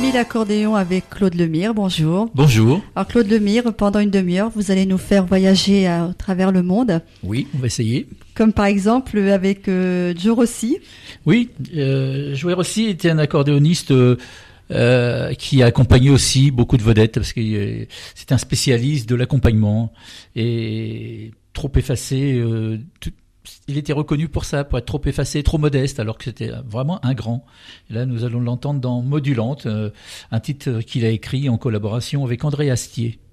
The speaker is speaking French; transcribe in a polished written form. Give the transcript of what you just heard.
Atelier d'accordéon avec Claude Lemire, bonjour. Bonjour. Alors Claude Lemire, pendant une demi-heure, vous allez nous faire voyager à travers le monde. Oui, on va essayer. Comme par exemple avec Joe Rossi. Oui, Joe Rossi était un accordéoniste qui a accompagné aussi beaucoup de vedettes, parce que c'est un spécialiste de l'accompagnement et trop effacé. Il était reconnu pour ça, pour être trop effacé, trop modeste, alors que c'était vraiment un grand. Et là, nous allons l'entendre dans Modulante, un titre qu'il a écrit en collaboration avec André Astier.